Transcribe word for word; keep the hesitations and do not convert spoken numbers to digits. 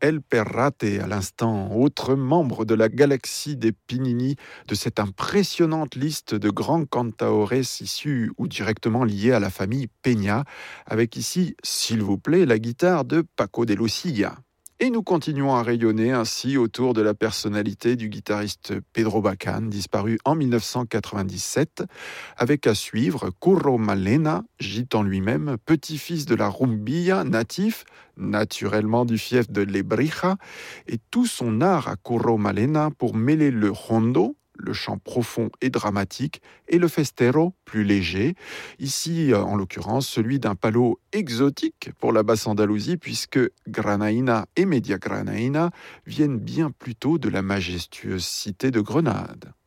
El Perrate à l'instant, autre membre de la galaxie des Pinini, de cette impressionnante liste de grands cantaores issus ou directement liés à la famille Peña, avec ici, s'il vous plaît, la guitare de Paco de Lucía. Et nous continuons à rayonner ainsi autour de la personnalité du guitariste Pedro Bacán, disparu en dix-neuf cent quatre-vingt-dix-sept, avec à suivre Curro Malena, gitan lui-même, petit-fils de la rumbilla, natif, naturellement du fief de Lebrija, et tout son art à Curro Malena pour mêler le rondo, le chant profond et dramatique, et le festero, plus léger. Ici, en l'occurrence, celui d'un palo exotique pour la basse Andalousie, puisque Granaïna et Media Granaïna viennent bien plutôt de la majestueuse cité de Grenade.